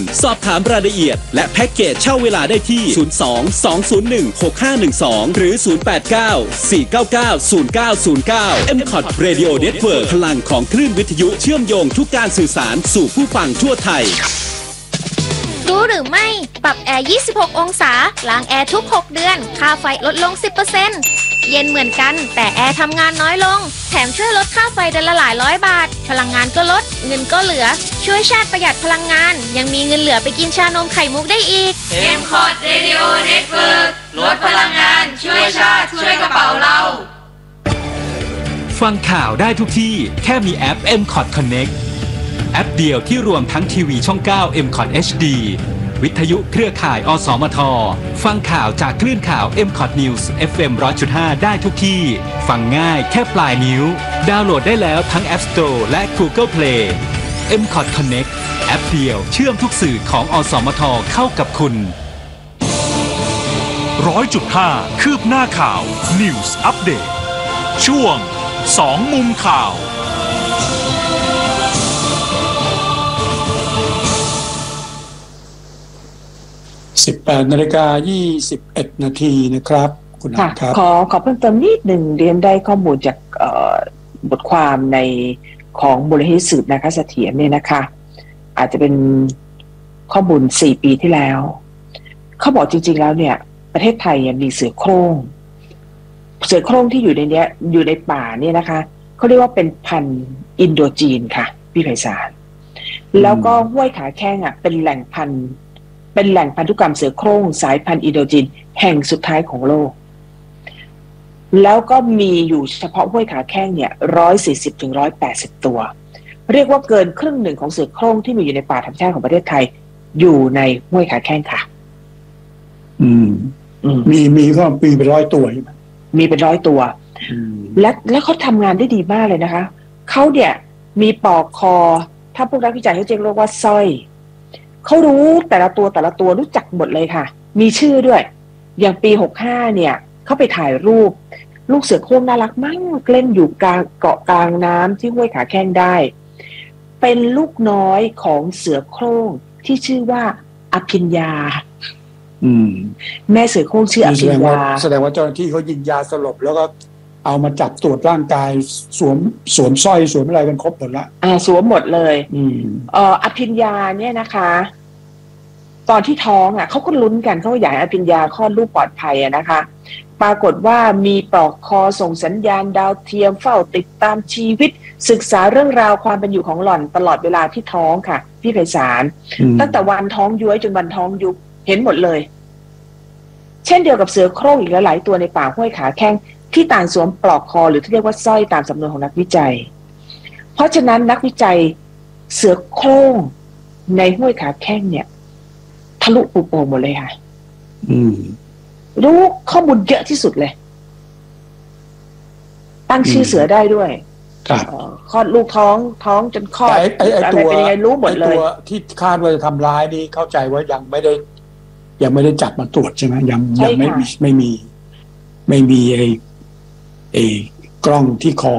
สอบถามรายละเอียดและแพ็กเกจเช่าเวลาได้ที่ 02-201-6512 หรือ 089-499-0909 MCOT Radio Network พลังของคลื่นวิทยุเชื่อมโยงทุกการสื่อสารสู่ผู้ฟังทั่วไทยรู้หรือไม่ปรับแอร์ 26 องศาล้างแอร์ทุก 6 เดือนค่าไฟลดลง 10% เย็นเหมือนกันแต่แอร์ทำงานน้อยลงแถมช่วยลดค่าไฟเดือนละหลายร้อยบาทพลังงานก็ลดเงินก็เหลือช่วยชาติประหยัดพลังงานยังมีเงินเหลือไปกินชานมไข่มุกได้อีก MCOT Radio Network ลดพลังงานช่วยชาติช่วยกระเป๋าเราฟังข่าวได้ทุกที่แค่มีแอป MCOT Connect แอปเดียวที่รวมทั้งทีวีช่อง 9 MCOT HD วิทยุเครือข่ายอสมทฟังข่าวจากคลื่นข่าว MCOT News FM 100.5 ได้ทุกที่ฟังง่ายแค่ปลายนิ้วดาวน์โหลดได้แล้วทั้ง App Store และ Google Play MCOT Connect แอปเดียวเชื่อมทุกสื่อของอสมทเข้ากับคุณ 100.5 คืบหน้าข่าว News Update ช่วง2มุมข่าว 18:21 น.นะครับคุณอาครับขอเพิ่มเติมนิดหนึ่งเรียนได้ข้อมูลจากบทความในของมูลนิธิสืบนะคะเสถียรเนี่ยนะคะอาจจะเป็นข้อมูล4 ปีที่แล้วเขาบอกจริงๆแล้วเนี่ยประเทศไทยมีเสือโคร่งที่อยู่ในเนี้ยอยู่ในป่าเนี่ยนะคะเขาเรียกว่าเป็นพันธุ์อินโดจีนค่ะพี่ไพศาลแล้วก็ห้วยขาแข้งเป็นแหล่งพันธุกรรมเสือโคร่งสายพันธุ์อินโดจีนแห่งสุดท้ายของโลกแล้วก็มีอยู่เฉพาะห้วยขาแข้งเนี่ย140 ถึง 180 ตัวเรียกว่าเกินครึ่งหนึ่งของเสือโคร่งที่มีอยู่ในป่าธรรมชาติของประเทศไทยอยู่ในห้วยขาแข้งค่ะมีก็มีเป็น100 ตัวใช่ไหมมีเป็น100 ตัวและเขาทำงานได้ดีมากเลยนะคะเขาเนี่ยมีปลอกคอถ้าพวกนักวิจัยเขาเรียกว่าสร้อยเขารู้แต่ละตัวรู้จักหมดเลยค่ะมีชื่อด้วยอย่างปี65เนี่ยเขาไปถ่ายรูปลูกเสือโคร่งน่ารักมากเล่นอยู่กลางเกาะกลางน้ำที่ห้วยขาแข้งได้เป็นลูกน้อยของเสือโคร่งที่ชื่อว่าอภิญญาแม่เสือโคร่งชื่ออภิญญาแสดงว่าเจ้าหน้าที่เขายิงยาสลบแล้วก็เอามาจับตรวจร่างกายสวมสร้อยสวมอะไรกันครบหมดละสวมหมดเลยอภิญญาเนี่ยนะคะตอนที่ท้องเขาก็ลุ้นกันเขาอยากให้อภิญญาคลอดลูกปลอดภัยนะคะปรากฏว่ามีปลอกคอส่งสัญญาณดาวเทียมเฝ้าติดตามชีวิตศึกษาเรื่องราวความเป็นอยู่ของหล่อนตลอดเวลาที่ท้องค่ะพี่ไพศาลตั้งแต่วันท้องย้วยจนวันท้องยุบเห็นหมดเลยเช่นเดียวกับเสือโคร่งอีกหลายตัวในป่าห้วยขาแข้งที่ต่างสวมปลอกคอหรือที่เรียกว่าสร้อยตามสำนวนของนักวิจัยเพราะฉะนั้นนักวิจัยเสือโคร่งในห้วยขาแข้งเนี่ยทะลุปูโป่งหมดเลยค่ะรู้ข้อมูลเยอะที่สุดเลยตั้งชื่อเสือได้ด้วยคลอดลูกท้องจนคลอดอะไรเป็นยังไงรู้หมดเลยตัวที่คาดว่าจะทำร้ายนี่เข้าใจว่ายังไม่ได้จับมาตรวจใช่ไหมยังไม่มีไอ้กล้องที่คอ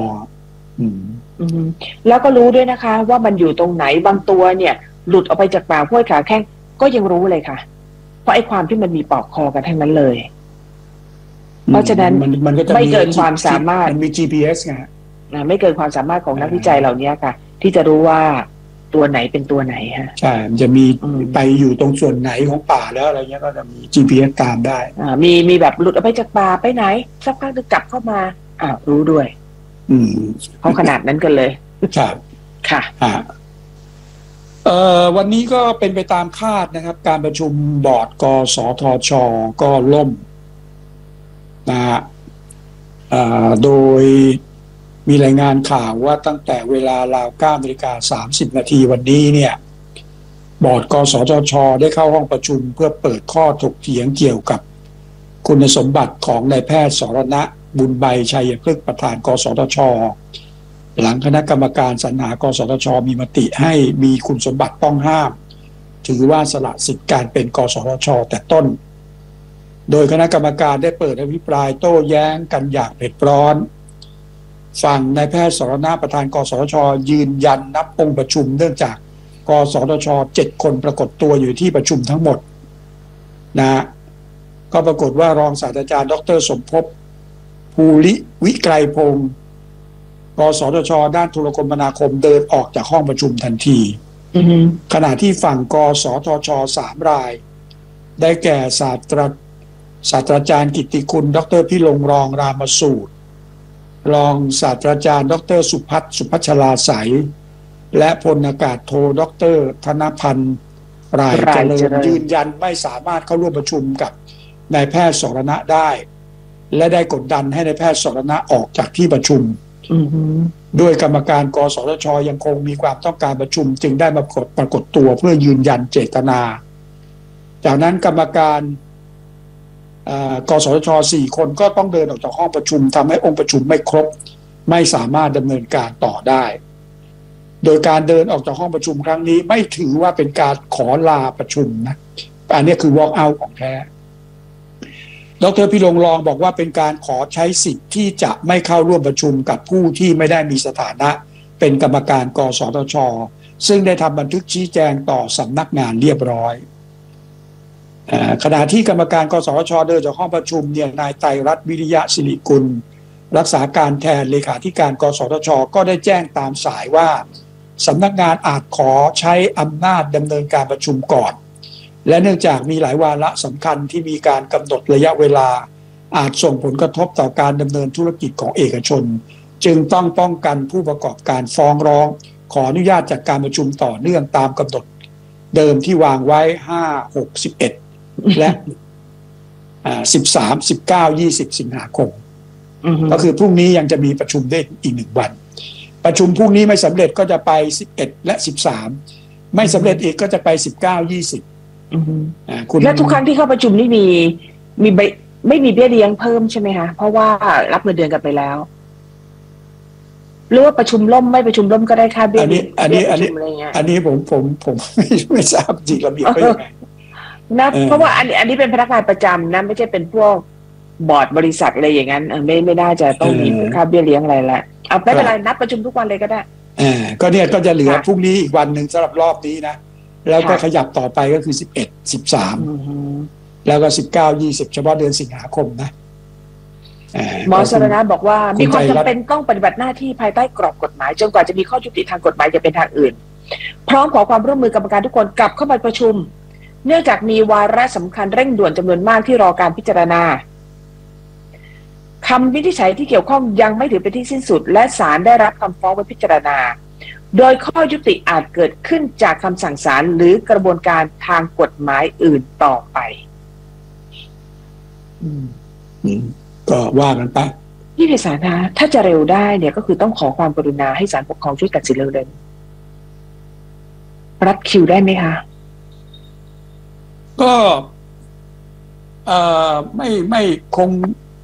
แล้วก็รู้ด้วยนะคะว่ามันอยู่ตรงไหนบางตัวเนี่ยหลุดออกไปจากป่าห้วยขาแข้งก็ยังรู้เลยค่ะเพราะไอ้ความที่มันมีปลอกคอกันทั้งนั้นเลยเพราะฉะนั้นมันก็จะไม่เกินความสามารถมันมี GPS ไงไม่เกินความสามารถของนักวิจัยเหล่านี้ค่ะที่จะรู้ว่าตัวไหนเป็นตัวไหนฮะใช่มันจะมีไปอยู่ตรงส่วนไหนของป่าแล้วอะไรเงี้ยก็จะมี GPS ตามได้มีแบบหลุดออกไปจากป่าไปไหนสักพักจะกลับเข้ามารู้ด้วยเพราะขนาดนั้นกันเลยครับค่ะวันนี้ก็เป็นไปตามคาดนะครับการประชุมบอร์ดกสทช.ก็ล่มนะฮะโดยมีรายงานข่าวว่าตั้งแต่เวลาราว 9:30 น.วันนี้เนี่ยบอร์ดกสทช.ได้เข้าห้องประชุมเพื่อเปิดข้อถกเถียงเกี่ยวกับคุณสมบัติของนายแพทย์สรณะบุญใบชัยพฤกษ์ประธานกสทช.หลังคณะกรรมการสรรหากสทช.มีมติให้มีคุณสมบัติต้องห้ามถือว่าสละสิทธิการเป็นกสทช.แต่ต้นโดยคณะกรรมการได้เปิดอภิปรายโต้แย้งกันอย่างเผ็ดร้อนฝั่งนายแพทย์สรณะประธานกสทช.ยืนยันนับองค์ประชุมเนื่องจากกสทช7 คนปรากฏตัวอยู่ที่ประชุมทั้งหมดนะก็ปรากฏว่ารองศาสตราจารย์ดร.สมภพภูริวิไกรพงศ์กสทชด้านโทรคมนาคมเดินออกจากห้องประชุมทันทีขณะที่ฝั่งกสทช3 รายได้แก่ศาสตราจารย์กิตติคุณดร.พิรมรองรามสูตรรองศาสตราจารย์ดร.สุพัชราไสยและพลอากาศโทดร.ธนพันธ์รายเจริญยืนยันไม่สามารถเข้าร่วมประชุมกับนายแพทย์สรณะได้และได้กดดันให้นายแพทย์สรณะออกจากที่ประชุมด้วยกรรมการกสทชยังคงมีความต้องการประชุมจึงได้มาปรากฏตัวเพื่อยืนยันเจตนาจากนั้นกรรมการกสทช4 คนก็ต้องเดินออกจากห้องประชุมทำให้องค์ประชุมไม่ครบไม่สามารถดำเนินการต่อได้โดยการเดินออกจากห้องประชุมครั้งนี้ไม่ถือว่าเป็นการขอลาประชุมนะอันนี้คือ walk out ของแท้ดร.พิรมรองบอกว่าเป็นการขอใช้สิทธิ์ที่จะไม่เข้าร่วมประชุมกับผู้ที่ไม่ได้มีสถานะเป็นกรรมการกสทชซึ่งได้ทำบันทึกชี้แจงต่อสำนักงานเรียบร้อยขณะที่กรรมการกสทชเดินจากห้องประชุมเนี่ยนายไตรรัตน์วิริยะศิริกุลรักษาการแทนเลขาธิการกสทชก็ได้แจ้งตามสายว่าสำนักงานอาจขอใช้อำนาจดำเนินการประชุมก่อนและเนื่องจากมีหลายวาระสำคัญที่มีการกำหนดระยะเวลาอาจส่งผลกระทบต่อการดำเนินธุรกิจของเอกชนจึงต้องป้องกันผู้ประกอบการฟ้องร้องขออนุญาตจัดการประชุมต่อเนื่องตามกำหนดเดิมที่วางไว้5 6 11และ13 19 20 สิงหาคมก็คือพรุ่งนี้ยังจะมีประชุมได้อีก1 วันประชุมพรุ่งนี้ไม่สำเร็จก็จะไป11และ13ไม่สำเร็จอีกก็จะไป19 20 และทุกครั้งที่เข้าประชุมนี่มีไม่มีเบี้ยเลี้ยงเพิ่มใช่ไหมคะเพราะว่ารับเงินเดือนกันไปแล้วหรือว่าประชุมล่มไม่ประชุมล่มก็ได้ค่าเบี้ยอันนี้ผมไม่ทราบจริงระเบียบเป็นยังไงนะเพราะว่าอันนี้เป็นพนักงานประจำนะไม่ใช่เป็นพวกบอร์ดบริษัทอะไรอย่างนั้นไม่น่าจะต้องมีค่าเบี้ยเลี้ยงอะไรละเอาไม่เป็นไรนัดประชุมทุกวันเลยก็ได้ก็เนี่ยก็จะเหลือพรุ่งนี้อีกวันหนึ่งสำหรับรอบนี้นะแล้วก็ขยับต่อไปก็คือ11 13แล้วก็19 20เฉพาะเดือนสิงหาคมนะหมอสรณะบอกว่ามีความจำเป็นต้องปฏิบัติหน้าที่ภายใต้กรอบกฎหมายจนกว่าจะมีข้อยุติทางกฎหมายจะเป็นทางอื่นพร้อมขอความร่วมมือกรรมการทุกคนกลับเข้ามาประชุมเนื่องจากมีวาระสำคัญเร่งด่วนจำนวนมากที่รอการพิจารณาคำวินิจฉัยที่เกี่ยวข้องยังไม่ถือเป็นที่สิ้นสุดและศาลได้รับคำฟ้องไว้พิจารณาโดยข้อยุติอาจเกิดขึ้นจากคำสั่งศาลหรือกระบวนการทางกฎหมายอื่นต่อไปก็ว่ากันไปพี่เพศานะถ้าจะเร็วได้เนี่ยก็คือต้องขอความกรุณาให้ศาลปกครองช่วยตัดสินเร็วๆรัดคิวได้ไหมคะก็ไม่คง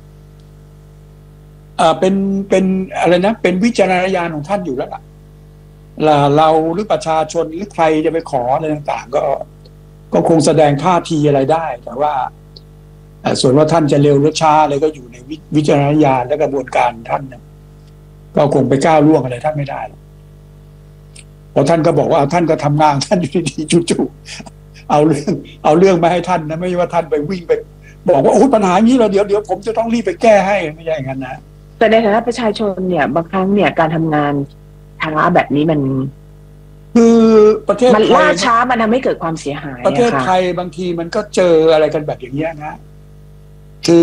เป็นอะไรนะเป็นวิจารณญาณของท่านอยู่แล้วล่ะเราหรือประชาชนหรือใครจะไปขออะไรต่างๆก็คงแสดงท่าทีอะไรได้แต่ว่าส่วนว่าท่านจะเร็วหรือช้าอะไรก็อยู่ในวิจารณญาณและกระบวนการท่านนะก็คงไปก้าวล่วงอะไรท่านไม่ได้เพราะท่านก็บอกว่าท่านก็ทำงานท่านอยู่ดีๆจู่ๆเอาเรื่องมาให้ท่านนะไม่ใช่ว่าท่านไปวิ่งไปบอกว่าโอ้ปัญหานี้เราเดี๋ยวผมจะต้องรีบไปแก้ให้ไม่ใช่อย่างนั้นนะแต่ในฐานะประชาชนเนี่ยบางครั้งเนี่ยการทำงานช้าแบบนี้มันคือประเทศมันล่าช้ามันทำให้เกิดความเสียหายประเทศไทยบางทีมันก็เจออะไรกันแบบอย่างเงี้ยนะคือ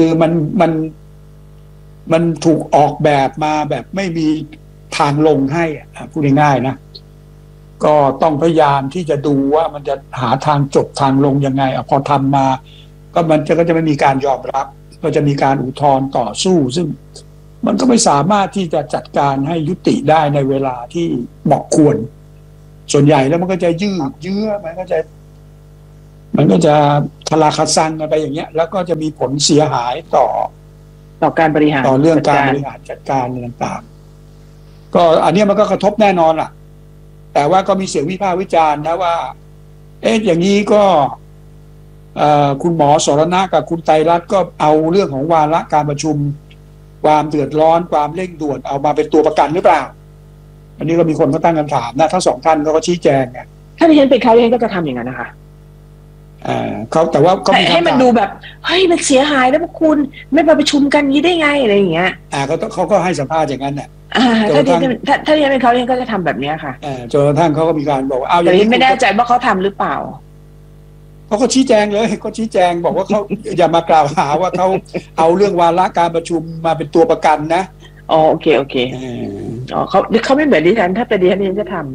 มันถูกออกแบบมาแบบไม่มีทางลงให้พูดง่ายๆนะก็ต้องพยายามที่จะดูว่ามันจะหาทางจบทางลงยังไงพอทำมาก็มันก็จะไม่มีการยอมรับก็จะมีการอุทธรณ์ต่อสู้ซึ่งมันก็ไม่สามารถที่จะจัดการให้ยุติได้ในเวลาที่เหมาะควรส่วนใหญ่แล้วมันก็จะยืดเยื้อมันก็จะทลาคซังกันไปอย่างเงี้ยแล้วก็จะมีผลเสียหายต่อการบริหารต่อเรื่องการบริหารจัดการต่างๆก็อันนี้มันก็กระทบแน่นอนล่ะแต่ว่าก็มีเสียงวิพากษ์วิจารณ์นะว่าอย่างนี้ก็คุณหมอสรณะกับคุณไตรรัตน์ก็เอาเรื่องของวาระการประชุมความเดือดร้อนความเร่งด่วนเอามาเป็นตัวประกันหรือเปล่าอันนี้ก็มีคนก็ตั้งคำถามนะทั้งสองท่านก็ชี้แจงไงถ้าดิฉันเป็นเขาดิฉันก็จะทำอย่างนั้นนะคะเขาแต่ว่าก็ให้มันดูแบบเฮ้ยมันเสียหายแล้วพวกคุณไม่มาประชุมกันนี้ได้ไงอะไรอย่างเงี้ยเขาก็ให้สัมภาษณ์อย่างนั้นแหละถ้าดิฉันเป็นเขาดิฉันก็จะทำแบบนี้ค่ะจนกระทั่งเขาก็มีการบอกว่าแต่ดิฉันไม่แน่ใจว่าเขาทำหรือเปล่าเขาก็ชี้แจงเลยก็ชี้แจงบอกว่าเขา อย่ามากล่าวหาว่าเขาเอาเรื่องวาระการประชุมมาเป็นตัวประกันนะโอเคเขาไม่เหมือนดิฉันถ้าเป็นดิฉันจะทำ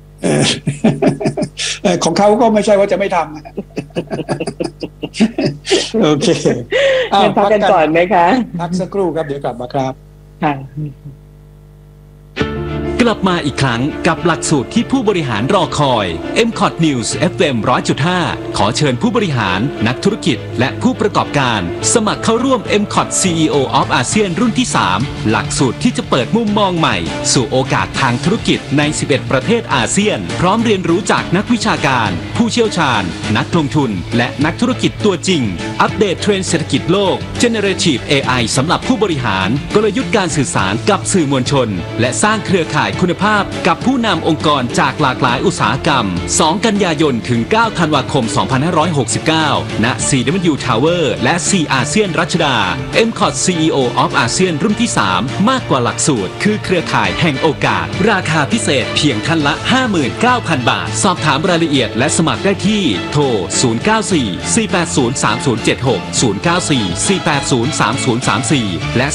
ของเขาก็ไม่ใช่ว่าจะไม่ทำโอเคพักกันก่อนไหมคะพักสักครู่ครับเดี๋ยวกลับมาครับกลับมาอีกครั้งกับหลักสูตรที่ผู้บริหารรอคอย MCOT News FM 100.5 ขอเชิญผู้บริหารนักธุรกิจและผู้ประกอบการสมัครเข้าร่วม MCOT CEO of ASEAN รุ่นที่ 3 หลักสูตรที่จะเปิดมุมมองใหม่สู่โอกาสทางธุรกิจใน 11 ประเทศอาเซียนพร้อมเรียนรู้จากนักวิชาการผู้เชี่ยวชาญนักลงทุนและนักธุรกิจตัวจริงอัปเดตเทรนด์เศรษฐกิจโลก Generative AI สำหรับผู้บริหารกลยุทธ์การสื่อสารกับสื่อมวลชนและสร้างเครือข่ายคุณภาพกับผู้นำองค์กรจากหลากหลายอุตสาหกรรม2 กันยายนถึง 9 ธันวาคม 2569 ณ CW Tower และ C อาเซียนรัชดา MCOT CEO of ASEAN รุ่นที่ 3 มากกว่าหลักสูตรคือเครือข่ายแห่งโอกาสราคาพิเศษเพียงท่านละ 59,000 บาทสอบถามรายละเอียดและสมัครได้ที่โทร 094-480-3076 094-480-3034 และ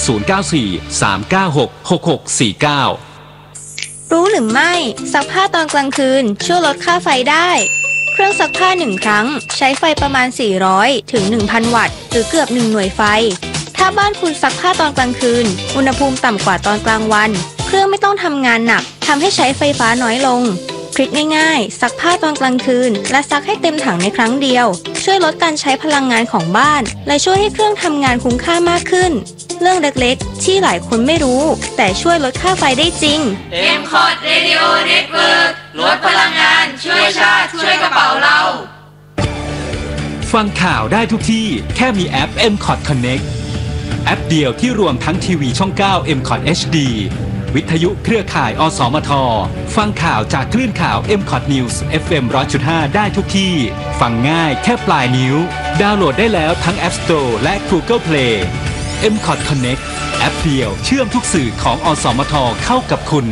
094-396-6649 รู้หรือไม่ซักผ้าตอนกลางคืนช่วยลดค่าไฟได้เครื่องซักผ้า1ครั้งใช้ไฟประมาณ400ถึง 1,000 วัตต์หรือเกือบ1หน่วยไฟถ้าบ้านคุณซักผ้าตอนกลางคืนอุณหภูมิต่ำกว่าตอนกลางวันเครื่องไม่ต้องทำงานหนักทำให้ใช้ไฟฟ้าน้อยลงทริคง่ายๆซักผ้าตอนกลางคืนและซักให้เต็มถังในครั้งเดียวช่วยลดการใช้พลังงานของบ้านและช่วยให้เครื่องทำงานคุ้มค่ามากขึ้นเรื่องเล็กๆที่หลายคนไม่รู้แต่ช่วยลดค่าไฟได้จริง MCOT Radio Network ลดพลังงานช่วยชาติช่วยกระเป๋าเราฟังข่าวได้ทุกที่แค่มีแอป MCOT Connect แอปเดียวที่รวมทั้งทีวีช่อง 9 MCOT HDวิทยุเครือข่ายอสมทฟังข่าวจากคลื่นข่าว MCOT News FM 100.5 ได้ทุกที่ฟังง่ายแค่ปลายนิ้วดาวน์โหลดได้แล้วทั้ง App Store และ Google Play MCOT Connect แอปเดียวเชื่อมทุกสื่อของอสมทเข้ากับคุณ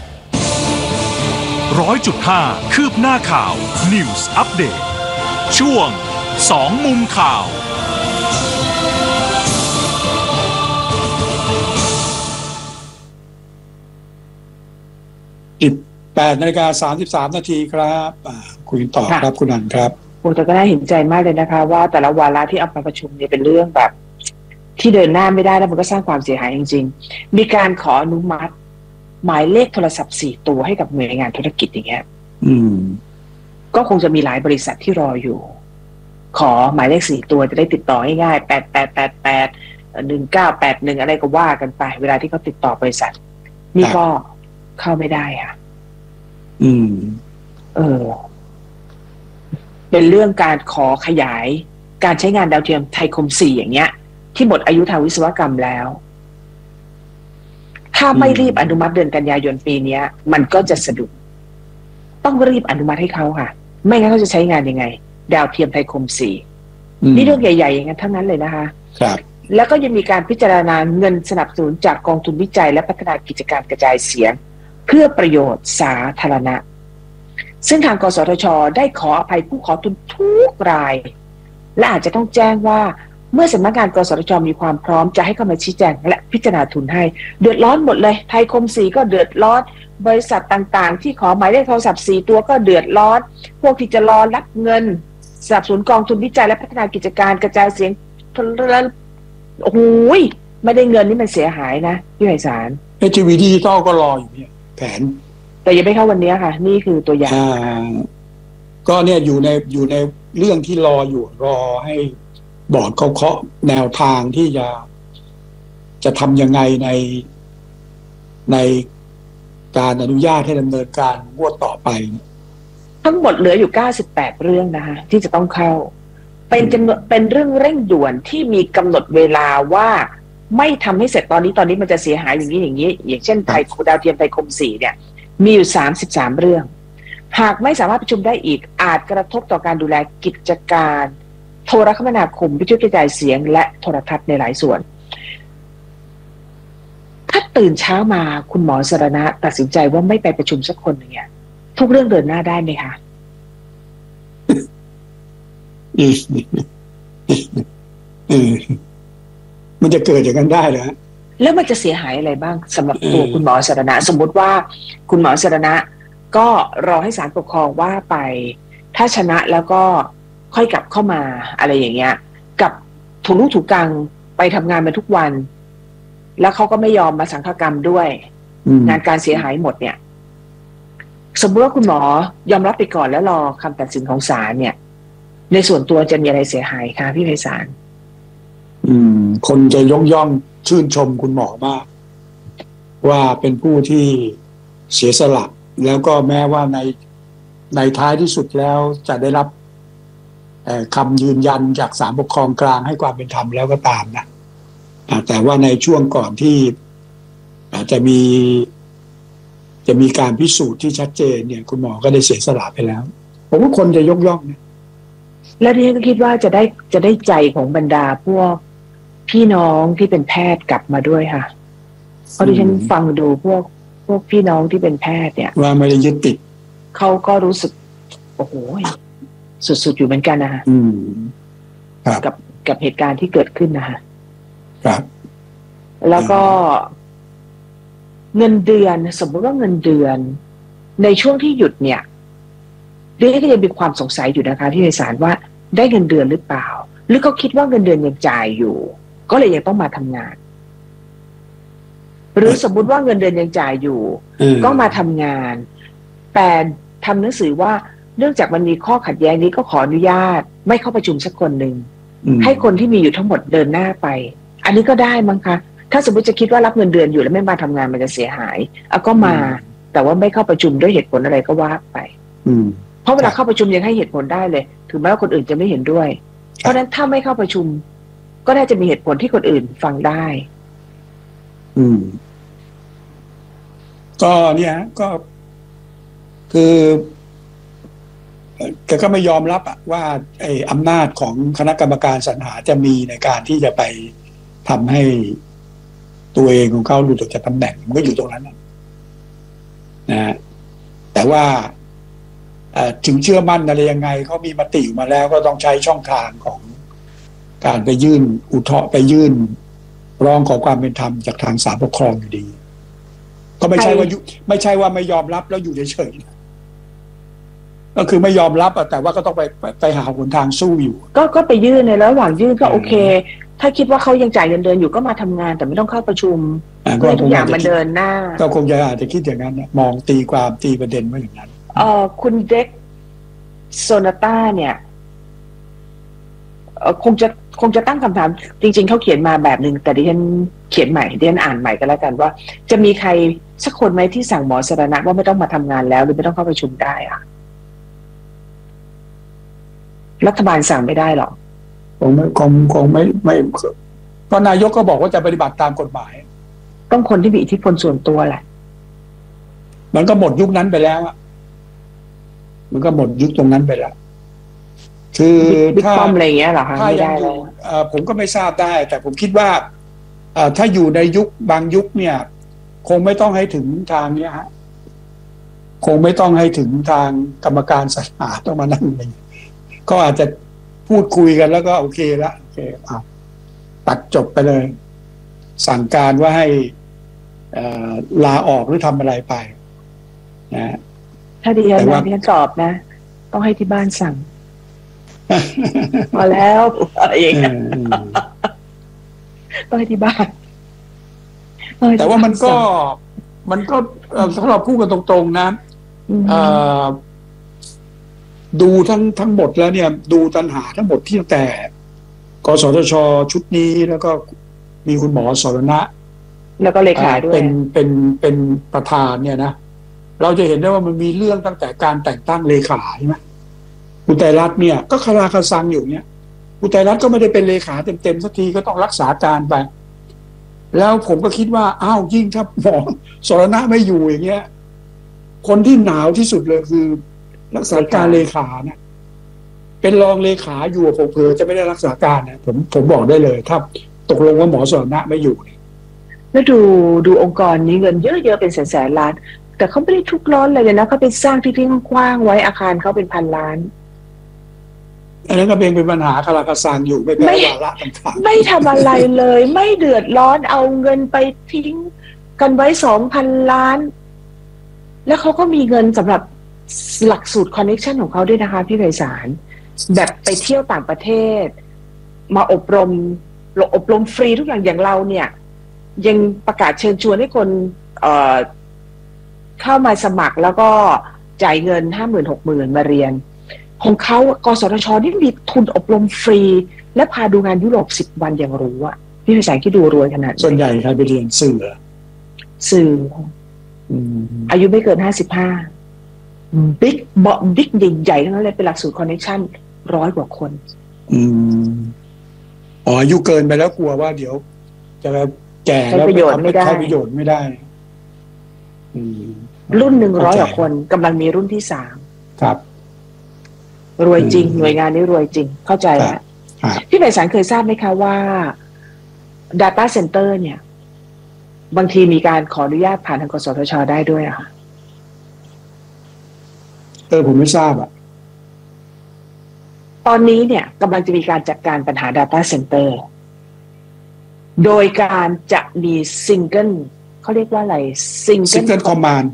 100.5 คืบหน้าข่าว News Update ช่วง2มุมข่าว 8:33 นาทีครับคุยต่อครับคุณอันครับแต่ก็น่าเห็นใจมากเลยนะคะว่าแต่ละวาระที่เอามาประชุมเนี่ยเป็นเรื่องแบบที่เดินหน้าไม่ได้แล้วมันก็สร้างความเสียหายจริงๆมีการขออนุมัติหมายเลขโทรศัพท์4ตัวให้กับหน่วยงานธุรกิจอย่างเงี้ยก็คงจะมีหลายบริษัทที่รออยู่ขอหมายเลข4ตัวจะได้ติดต่อง่ายๆ8888 1981อะไรก็ว่ากันไปเวลาที่เขาติดต่อบริษัทนี่ก็เข้าไม่ได้ค่ะเป็นเรื่องการขอขยายการใช้งานดาวเทียมไทยคม4อย่างเงี้ยที่หมดอายุทางวิศวกรรมแล้วถ้าไม่รีบอนุมัติเดือนกันยายนปีนี้มันก็จะสะดุดต้องรีบอนุมัติให้เขาค่ะไม่งั้นเขาจะใช้งานยังไงดาวเทียมไทยคม4นี่เรื่องใหญ่ๆอย่างนั้นทั้งนั้นเลยนะคะครับแล้วก็ยังมีการพิจารณาเงินสนับสนุนจากกองทุนวิจัยและพัฒนากิจการกระจายเสียงเพื่อประโยชน์สาธารณะซึ่งทางกสทช.ได้ขออภัยผู้ขอทุนทุกรายและอาจจะต้องแจ้งว่าเมื่อสำนักงานกสทช.มีความพร้อมจะให้เข้ามาชี้แจงและพิจารณาทุนให้เดือดร้อนหมดเลยไทยคม4ก็เดือดร้อนบริษัทต่างๆที่ขอหมายเลขโทรศัพท์4ตัวก็เดือดร้อนพวกที่จะรอรับเงินสนับสนุนกองทุนวิจัยและพัฒนากิจการกระจายเสียงโอ้โหไม่ได้เงินนี่มันเสียหายนะพี่ไพศาลทีวีดิจิตอลก็รออยู่เนี่ยแผนแต่ยังไม่เข้าวันนี้ค่ะนี่คือตัวอย่างก็เนี่ยอยู่ในเรื่องที่รออยู่รอให้บอร์ดเขาเคาะแนวทางที่จะทำยังไงในการอนุญาตให้ดำเนินการงวดต่อไปทั้งหมดเหลืออยู่98เรื่องนะคะที่จะต้องเข้าเป็นเรื่องเร่งด่วนที่มีกำหนดเวลาว่าไม่ทำให้เสร็จตอนนี้มันจะเสียหายอย่างนี้อย่างเช่นไทยดาวเทียมไทยคม4เนี่ยมีอยู่33เรื่องหากไม่สามารถประชุมได้อีกอาจกระทบต่อการดูแลกิจการโทรคมนาคมวิทยุกระจายเสียงและโทรทัศน์ในหลายส่วนถ้าตื่นเช้ามาคุณหมอสรณะตัดสินใจว่าไม่ไปประชุมสักคนหนึ่งเนี่ยทุกเรื่องเดินหน้าได้ไหมคะมันจะเกิดอย่างนั้นได้เหรอแล้วมันจะเสียหายอะไรบ้างสำหรับตัวคุณหมอสรณะสมมติว่าคุณหมอสรณะก็รอให้ศาลปกครองว่าไปถ้าชนะแล้วก็ค่อยกลับเข้ามาอะไรอย่างเงี้ยกับถูกลูกถูกกังไปทำงานมาทุกวันแล้วเขาก็ไม่ยอมมาสังฆกรรมด้วยงานการเสียหายหมดเนี่ยสมมติว่าคุณหมอยอมรับไปก่อนแล้วรอคำตัดสินของศาลเนี่ยในส่วนตัวจะมีอะไรเสียหายคะพี่ไพศาลคนจะยกย่องชื่นชมคุณหมอมากว่าเป็นผู้ที่เสียสละแล้วก็แม้ว่าในท้ายที่สุดแล้วจะได้รับคำยืนยันจากศาลปกครองกลางให้ความเป็นธรรมแล้วก็ตามนะแต่ว่าในช่วงก่อนที่จะมีการพิสูจน์ที่ชัดเจนเนี่ยคุณหมอก็ได้เสียสละไปแล้วผมว่าคนจะยกย่องนะและที่ฉันก็คิดว่าจะได้ใจของบรรดาพวกพี่น้องที่เป็นแพทย์กลับมาด้วยค่ะเพราะที่ฉันฟังดูพวกพี่น้องที่เป็นแพทย์เนี่ยว่าไม่ได้ยึดติดเขาก็รู้สึกโอ้โหสุดๆอยู่เหมือนกันนะคะกับเหตุการณ์ที่เกิดขึ้นนะคะครับแล้วก็เงินเดือนสมมติว่าเงินเดือนในช่วงที่หยุดเนี่ยเรื่องก็ยังมีความสงสัยอยู่นะคะที่ในศาลว่าได้เงินเดือนหรือเปล่าหรือเขาคิดว่าเงินเดือนยังจ่ายอยู่ก็เลยยังต้องมาทำงานหรือสมมุติว่าเงินเดือนยังจ่ายอยู่ก็มาทำงานแต่ทำหนังสือว่าเนื่องจากมันมีข้อขัดแย้งนี้ก็ขออนุญาตไม่เข้าประชุมสักคนหนึ่งให้คนที่มีอยู่ทั้งหมดเดินหน้าไปอันนี้ก็ได้มั้งคะถ้าสมมติจะคิดว่ารับเงินเดือนอยู่แล้วไม่มาทำงานมันจะเสียหายก็มาแต่ว่าไม่เข้าประชุมด้วยเหตุผลอะไรก็ว่าไปเพราะเวลาเข้าประชุมยังให้เหตุผลได้เลยถึงแม้ว่าคนอื่นจะไม่เห็นด้วยเพราะฉะนั้นถ้าไม่เข้าประชุมก็น่าจะมีเหตุผลที่คนอื่นฟังได้ก็เนี่ยก็คือแกก็ไม่ยอมรับว่าไอ้อำนาจของคณะกรรมการสรรหาจะมีในการที่จะไปทำให้ตัวเองของเขาหลุดออกจากตำแหน่งมันก็อยู่ตรงนั้นนะแต่ว่าถึงเชื่อมั่นอะไรยังไงเขามีมติมาแล้วก็ต้องใช้ช่องทางของการไปยื่นอุทธรณ์ไปยื่นร้องขอความเป็นธรรมจากทางศาลปกครองอยู่ดีก็ไม่ใช่ว่าไม่ยอมรับแล้วอยู่เฉยๆก็คือไม่ยอมรับแต่ว่าก็ต้องไปหาหนทางสู้อยู่ก็ไปยื่นในระหว่างยื่นก็โอเคถ้าคิดว่าเขายังจ่ายเงินเดือนอยู่ก็มาทำงานแต่ไม่ต้องเข้าประชุมเพื่อทุกอย่างมันเดินหน้าก็คงจะอาจจะคิดอย่างนั้นมองตีความตีประเด็นว่าอย่างนั้นคุณเด็กโซนาต้าเนี่ยคงจะตั้งคำถามจริงๆเขาเขียนมาแบบนึงแต่ดิฉันเขียนใหม่ดิฉันอ่านใหม่ก็แล้วกันว่าจะมีใครสักคนไหมที่สั่งหมอสรณะว่าไม่ต้องมาทำงานแล้วหรือไม่ต้องเข้าประชุมได้อะรัฐบาลสั่งไม่ได้หรอกคงไม่เพราะนายกก็บอกว่าจะปฏิบัติตามกฎหมายต้องคนที่มีอิทธิพลส่วนตัวแหละมันก็หมดยุคนั้นไปแล้วมันก็หมดยุคตรงนั้นไปแล้วคือถ้าอะไรเงี้ยหรอคะไม่ได้เลยผมก็ไม่ทราบได้แต่ผมคิดว่าถ้าอยู่ในยุคบางยุคเนี่ยคงไม่ต้องให้ถึงทางเนี้ยฮะคงไม่ต้องให้ถึงทางกรรมการสรรหาต้องมานั่งเลยก็อาจจะพูดคุยกันแล้วก็โอเคละโอเคตัดจบไปเลยสั่งการว่าให้ลาออกหรือทำอะไรไปนะถ้าดิฉันตอบนะต้องให้ที่บ้านสั่งพอแล้วอะไรอย่างเงี้ยต้องให้ที่บ้านแต่ว่ามันก็ถ้าเราพูดกันตรงๆนะดูทั้งหมดแล้วเนี่ยดูปัญหาทั้งหมดที่ตั้งแต่กสทช.ชุดนี้แล้วก็มีคุณหมอสรณะแล้วก็เลขาด้วยเป็นประธานเนี่ยนะเราจะเห็นได้ว่ามันมีเรื่องตั้งแต่การแต่งตั้งเลขาใช่ไหมคุณไตรรัตน์เนี่ยก็คาราคาซังอยู่เนี่ยคุณไตรรัตน์ก็ไม่ได้เป็นเลขาเต็มสักทีก็ต้องรักษาการไปแล้วผมก็คิดว่ายิ่งถ้าหมอสรณะไม่อยู่อย่างเงี้ยคนที่หนาวที่สุดเลยคือรักษาการเลขานะเป็นรองเลขาอยู่ผมเผื่อจะไม่ได้รักษาการนะผมบอกได้เลยถ้าตกลงว่าหมอสรณะไม่อยู่เนี่ยแล้วดูองค์กรนี้เงินเยอะๆเป็นแสนล้านแต่เขาไม่ได้ทุกข์ร้อนเลยนะเขาไปสร้างที่กว้างไว้อาคารเขาเป็นพันล้านอันนั้นก็เป็นปัญหาคาราคาซังอยู่ไม่แพ้วาระต่างๆไม่ทำอะไรเลยไม่เดือดร้อนเอาเงินไปทิ้งกันไว้2,000 ล้านแล้วเขาก็มีเงินสำหรับหลักสูตรคอนเนคชันของเขาด้วยนะคะพี่ไพศาลแบบไปเที่ยวต่างประเทศมาอบรมฟรีทุกอย่างเราเนี่ยยังประกาศเชิญชวนให้คนเข้ามาสมัครแล้วก็จ่ายเงิน 50,000-60,000 มาเรียนของเขากสทช.นี่มีทุนอบรมฟรีและพาดูงานยุโรป10 วันอย่างรู้อะพี่ไพศาลคิดดูรวยขนาดส่วนใหญ่ใครไปเรียนสื่ออายุไม่เกิน55บิ๊กใหญ่ๆทั้งนั้นเลยเป็นหลักสูตรคอนเนคชั่น100 กว่าคนอายุเกินไปแล้วกลัวว่าเดี๋ยวจะแก่แล้วใช้ประโยชน์ไม่ได้รุ่น100 กว่าคนกำลังมีรุ่นที่3 ครับรวยจริงหน่วยงานนี้รวยจริงเข้าใจแล้วพี่ไพศาลเคยทราบไหมคะว่า Data Center เนี่ยบางทีมีการขออนุญาตผ่านทางกสทช.ได้ด้วยอะค่ะผมไม่ทราบอะตอนนี้เนี่ยกำลังจะมีการจัดการปัญหา Data Center โดยการจะมีSingleเขาเรียกว่าอะไร Single Command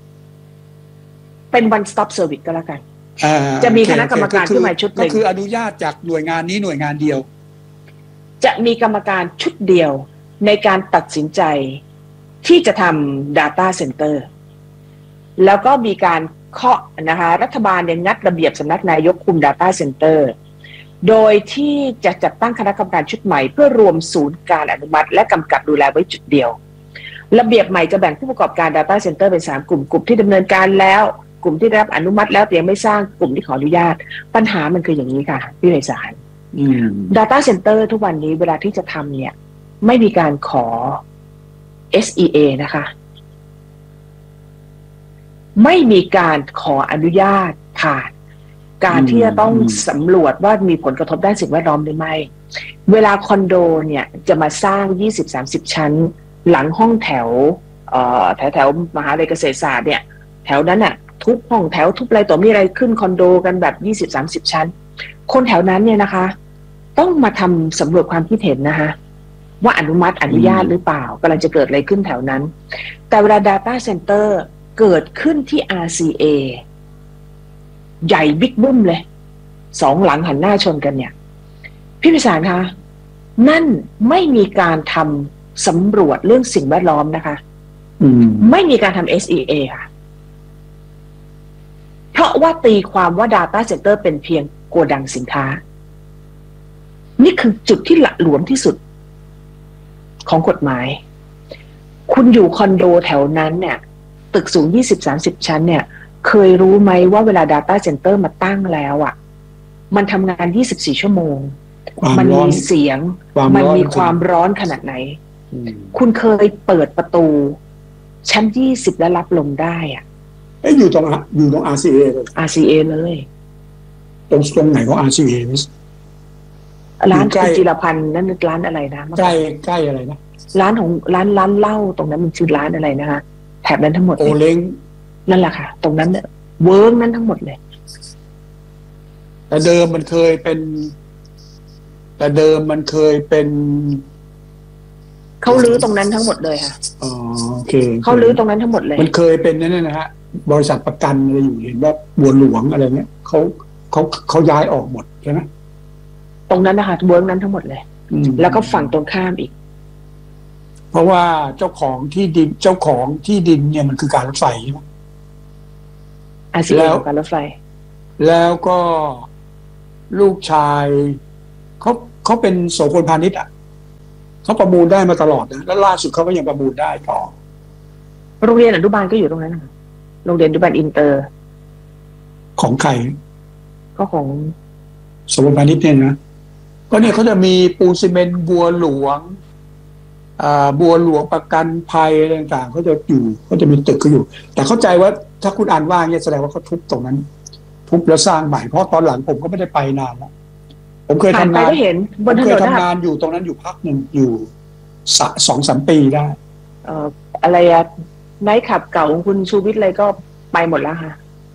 เป็น One Stop Service ก็แล้วกันจะมีคณะกรรมการขึ้นมาชุดหนึ่งก็คืออนุญาตจากหน่วยงานนี้หน่วยงานเดียวจะมีกรรมการชุดเดียวในการตัดสินใจที่จะทำ Data Center แล้วก็มีการเคาะนะคะรัฐบาลเนี่ยงัดระเบียบสำนักนายกคุม Data Center โดยที่จะจัดตั้งคณะกรรมการชุดใหม่เพื่อรวมศูนย์การอนุมัติและกำกับดูแลไว้จุดเดียวระเบียบใหม่จะแบ่งผู้ประกอบการ Data Center เป็น3 กลุ่มที่ดำเนินการแล้วกลุ่มที่ได้รับอนุมัติแล้วแต่ยังไม่สร้างกลุ่มที่ขออนุญาตปัญหามันคืออย่างนี้ค่ะพี่ไพศาลData Center ทุกวันนี้เวลาที่จะทำเนี่ยไม่มีการขอ SEA นะคะไม่มีการขออนุญาตผ่านการที่จะต้องสำรวจว่ามีผลกระทบด้านสิ่งแวดล้อมหรือไม่เวลาคอนโดเนี่ยจะมาสร้าง 20-30 ชั้นหลังห้องแถวแถวมหาวิทยาลัยเกษตรศาสตร์เนี่ยแถวนั้นน่ะทุบห้องแถวทุบอะไรต่อมีอะไรขึ้นคอนโดกันแบบ 20-30 ชั้นคนแถวนั้นเนี่ยนะคะต้องมาทำสำรวจความคิดเห็นนะคะว่าอนุญาตหรือเปล่ากำลังจะเกิดอะไรขึ้นแถวนั้นแต่เวลา Data Center เกิดขึ้นที่ RCA ใหญ่บิ๊กบึ้มเลย2 หลังหันหน้าชนกันเนี่ยพี่ไพศาลคะนั่นไม่มีการทำสำรวจเรื่องสิ่งแวดล้อมนะคะไม่มีการทำ SEA ค่ะเพราะว่าตีความว่า Data Center เป็นเพียงโกดังสินค้านี่คือจุดที่หละหลวมที่สุดของกฎหมายคุณอยู่คอนโดแถวนั้นเนี่ยตึกสูง 20-30 ชั้นเนี่ยเคยรู้ไหมว่าเวลา Data Center มาตั้งแล้วอ่ะมันทำงาน24 ชั่วโมงมันมีเสียงมันมีความร้อนขนาดไหนคุณเคยเปิดประตูชั้น20แล้วรับลมได้อ่ะอยู่ตรง RCA เลย RCA เลยตรงไหนของ RCA ร้านคุณจิรพันธ์นั่นร้านอะไรนะใกล้อะไรนะร้านของร้านเหล้าตรงนั้นมันชื่อร้านอะไรนะคะแถบนั้นทั้งหมดโอเล้งนั่นแหละค่ะตรงนั้นเนี่ยเวิร์กนั้นทั้งหมดเลยแต่เดิมมันเคยเป็นเขาลื้อตรงนั้นทั้งหมดเลยค่ะโอเคเขาลื้อตรงนั้นทั้งหมดเลยมันเคยเป็นนั่นนะฮะบริษัทประกันอะไรอยู่เห็นว่าบัวหลวงอะไรเงี้ยเขาย้ายออกหมดใช่ไหมตรงนั้นนะคะเวิร์กนั้นทั้งหมดเลยแล้วก็ฝั่งตรงข้ามอีกเพราะว่าเจ้าของที่ดินเนี่ยมันคือการรถไฟใช่ไหมแล้วการรถไฟแล้วก็ลูกชายเขาเป็นโสพลพาณิชย์อ่ะเขาประมูลได้มาตลอดนะแล้วล่าสุดเขาก็ยังประมูลได้ต่อโรงเรียนอนุบาลก็อยู่ตรงนั้นโรงเรียนอนุบาลอินเตอร์ของใครก็ของโสพลพาณิชย์เนี่ยนะก็เนี่ยเขาจะมีปูนซีเมนต์บัวหลวงประกันภัยอะไรต่างๆเขาจะมีตึกเขาอยู่แต่เข้าใจว่าถ้าคุณอ่านว่าเนี่ยแสดงว่าเขาทุบตรงนั้นทุบแล้วสร้างใหม่เพราะตอนหลังผมก็ไม่ได้ไปนานแล้วผมเคยผ่านทำไปงานก็เห็นบนถเคนยนทำนะงานอยู่ตรงนั้นอยู่พักหนึ่งอยู่2-3 ปีได้อะไรอะไนท์คลับเก่าของคุณชูวิทย์อะไรก็ไปหมดแล้วค่ะ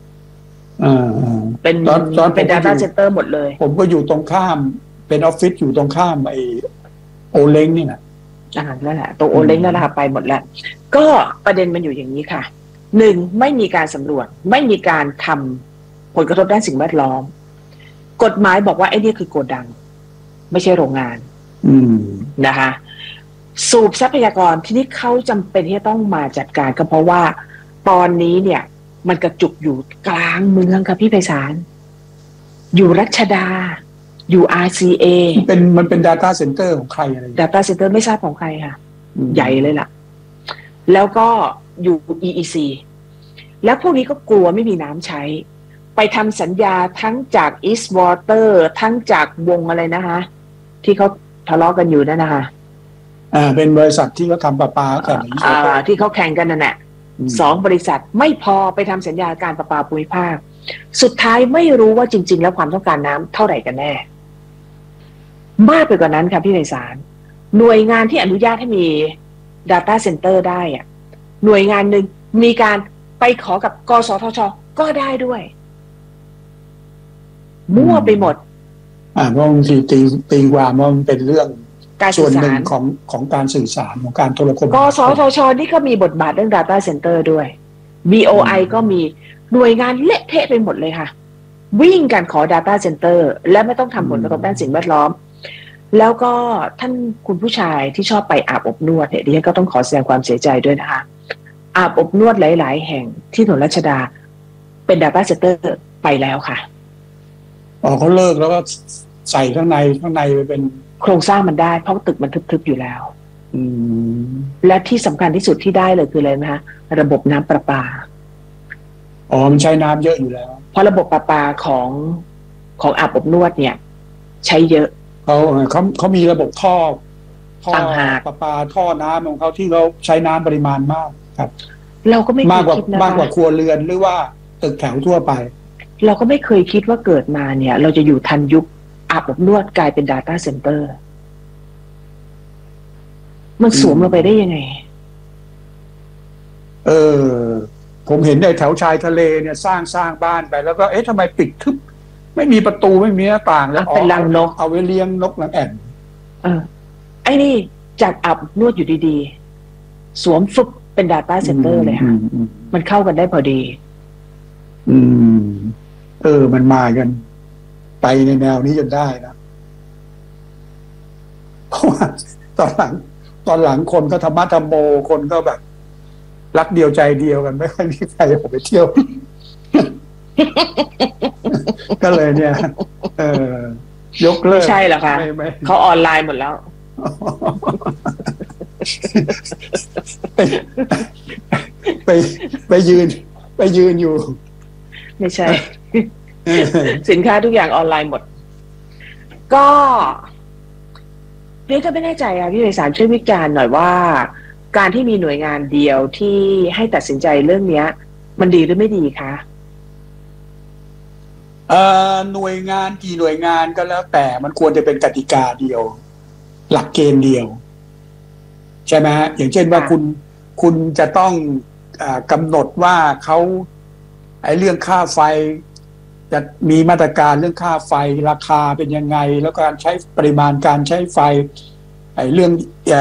เป็นตอนเป็นผมก็ data อยู่ center หมดเลยผมก็อยู่ตรงข้ามเป็นออฟฟิศอยู่ตรงข้ามไอโอเล้งนี่นะนั่นแหละตรงโอเล้งนั่นแหละค่ะไปหมดแล้ว ก็ประเด็นมันอยู่อย่างนี้ค่ะหนึ่งไม่มีการสำรวจไม่มีการทำผลกระทบด้านสิ่งแวดล้อมกฎหมายบอกว่าไอ้นี่คือโกดัง ไม่ใช่โรงงานนะคะสูบทรัพยากรที่นี่เขาจำเป็นที่จะต้องมาจัดการก็เพราะว่าตอนนี้เนี่ยมันกระจุกอยู่กลางเมืองค่ะพี่ไพศาลอยู่รัชดาอยู่ RCA มันเป็น data center ของใครอะไร data center ไม่ทราบของใครค่ะใหญ่เลยล่ะแล้วก็อยู่ EEC แล้วพวกนี้ก็กลัวไม่มีน้ำใช้ไปทำสัญญาทั้งจาก East Water ทั้งจากวงอะไรนะคะที่เขาทะเลาะกันอยู่นั่นนะคะเป็นบริษัทที่เขาทำประปาแข่งกันที่เขาแข่งกันนั่นแหละ2 บริษัทไม่พอไปทำสัญญาการประปาภูมิภาคสุดท้ายไม่รู้ว่าจริงๆแล้วความต้องการน้ำเท่าไหร่กันแน่มากไปกว่านั้นค่ะพี่ไพศาลหน่วยงานที่อนุญาตให้มี data center ได้อะหน่วยงานหนึ่งมีการไปขอกับกสทช.ก็ได้ด้วยมั่วไปหมดเพราะบางทีตีความว่ามันเป็นเรื่องส่วนหนึ่งของการสื่อสารของการโทรคมนาคมกสทช.นี่ก็มีบทบาทเรื่อง data center ด้วย BOI ก็มีหน่วยงานเละเทะไปหมดเลยค่ะวิ่งกันขอ data center และไม่ต้องทำผลกระทบด้านสิ่งแวดล้อมแล้วก็ท่านคุณผู้ชายที่ชอบไปอาบอบนวดเนี่ยดิฉันก็ต้องขอแสดงความเสียใจด้วยนะคะอาบอบนวดหลายๆแห่งที่ถนนรัชดาเป็น data center ไปแล้วค่ะเขาเลิกแล้วก็ใส่ข้างในไปเป็นโครงสร้างมันได้เพราะตึกมันทึบๆอยู่แล้วและที่สำคัญที่สุดที่ได้เลยคืออะไรนะคะระบบน้ำประปามันใช้น้ำเยอะอยู่แล้วเพราะระบบประปาของอาบอบนวดเนี่ยใช้เยอะเขามีระบบท่อต่างหากประปาท่อน้ำของเขาที่เขาใช้น้ำปริมาณมากครับเราก็ไม่เคยคิดนะมากกว่าครัวเรือนหรือว่าตึกแถวทั่วไปเราก็ไม่เคยคิดว่าเกิดมาเนี่ยเราจะอยู่ทันยุคอาบอบนวดกลายเป็น data center มันสวมลงไปได้ยังไงผมเห็นในแถวชายทะเลเนี่ยสร้างบ้านไปแล้วก็ทำไมปิดทึบไม่มีประตูไม่มีหน้าต่างแล้วเป็นรังนกเอาไว้เลี้ยงนกหลังแอ่นไอ้นี่จากอาบนวดอยู่ดีๆสวมฟึบเป็น data center เลยค่ะมันเข้ากันได้พอดีมันมากันไปในแนวนี้จนได้นะเพราะว่าตอนหลังคนก็ธรรมะธรรมโมคนก็แบบรักเดียวใจเดียวกันไม่ค่อยมีใครออกไปเที่ยว ก็เลยเนี่ยยกเลิกไม่ใช่หรอคะเขาออนไลน์หมดแล้วไปยืนอยู่ไม่ใช่ สินค้าทุกอย่างออนไลน์หมดก็พี่ก็ไม่แน่ใจค่ะพี่ไพศาลช่วยวิจารณ์หน่อยว่าการที่มีหน่วยงานเดียวที่ให้ตัดสินใจเรื่องนี้มันดีหรือไม่ดีคะหน่วยงานกี่หน่วยงานก็แล้วแต่มันควรจะเป็นกติกาเดียวหลักเกณฑ์เดียวใช่ไหมฮะอย่างเช่นว่าคุณจะต้องกำหนดว่าเขาเรื่องค่าไฟจะมีมาตรการเรื่องค่าไฟราคาเป็นยังไงแล้วการใช้ปริมาณการใช้ไฟเรื่อง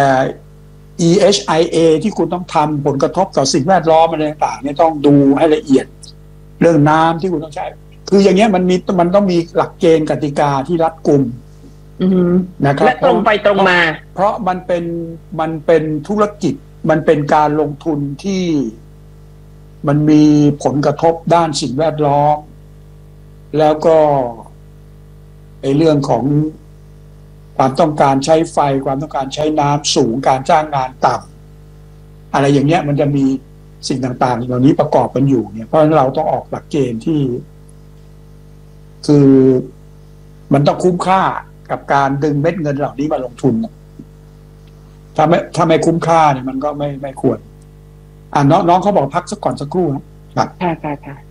EHIA ที่คุณต้องทำผลกระทบต่อสิ่งแวดล้อมอะไรต่างๆเนี่ยต้องดูให้ละเอียดเรื่องน้ำที่คุณต้องใช้คืออย่างเงี้ยมันต้องมีหลักเกณฑ์กติกาที่รัดกุมนะครับและตรงไปตรงมาเพราะมันเป็นธุรกิจมันเป็นการลงทุนที่มันมีผลกระทบด้านสิ่งแวดล้อมแล้วก็เรื่องของความต้องการใช้ไฟความต้องการใช้น้ำสูงการจ้างงานต่ำอะไรอย่างเงี้ยมันจะมีสิ่งต่างๆเหล่านี้ประกอบกันอยู่เนี่ยเพราะฉะนั้นเราต้องออกหลักเกณฑ์ที่คือมันต้องคุ้มค่ากับการดึงเม็ดเงินเหล่านี้มาลงทุนถ้าไม่คุ้มค่าเนี่ยมันก็ไม่ควรน้องเขาบอกพักสักก่อนสักครู่นะครับค่ะ